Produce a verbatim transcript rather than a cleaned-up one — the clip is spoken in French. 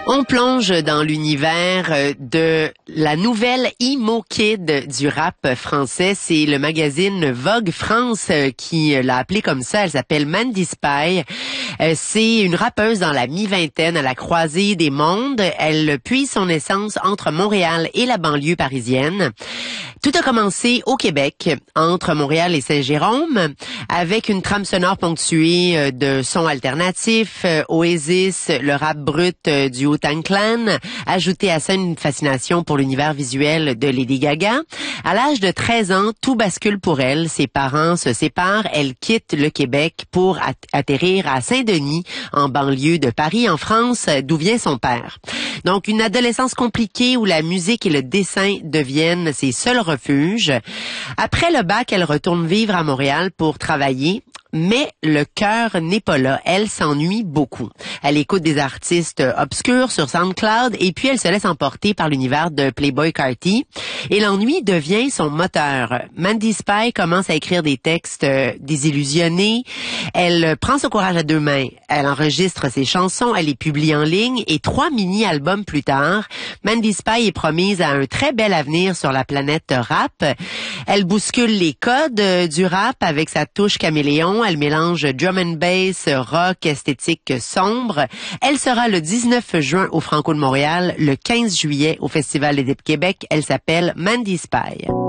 On plonge dans l'univers de la nouvelle emo kid du rap français. C'est le magazine Vogue France qui l'a appelée comme ça. Elle s'appelle Mandy Spy. C'est une rappeuse dans la mi-vingtaine à la croisée des mondes. Elle puise son essence entre Montréal et la banlieue parisienne. Tout a commencé au Québec, entre Montréal et Saint-Jérôme, avec une trame sonore ponctuée de sons alternatifs, Oasis, le rap brut du Wu-Tang Clan, ajouté à ça une fascination pour l'univers visuel de Lady Gaga. À l'âge de treize ans, tout bascule pour elle. Ses parents se séparent. Elle quitte le Québec pour at- atterrir à Saint-Denis, en banlieue de Paris, en France, d'où vient son père. Donc, une adolescence compliquée où la musique et le dessin deviennent ses seuls refuges. Après le bac, elle retourne vivre à Montréal pour travailler. Mais le cœur n'est pas là. Elle s'ennuie beaucoup. Elle écoute des artistes obscurs sur SoundCloud et puis elle se laisse emporter par l'univers de Playboi Carti. Et l'ennui devient son moteur. Mandy Spy commence à écrire des textes désillusionnés. Elle prend son courage à deux mains. Elle enregistre ses chansons, elle les publie en ligne et trois mini-albums plus tard, Mandy Spy est promise à un très bel avenir sur la planète rap. Elle bouscule les codes du rap avec sa touche caméléon. Elle mélange drum and bass, rock, esthétique sombre. Elle sera le dix-neuf juin au Franco de Montréal, le quinze juillet au Festival des Québec. Elle s'appelle Mandy Spy.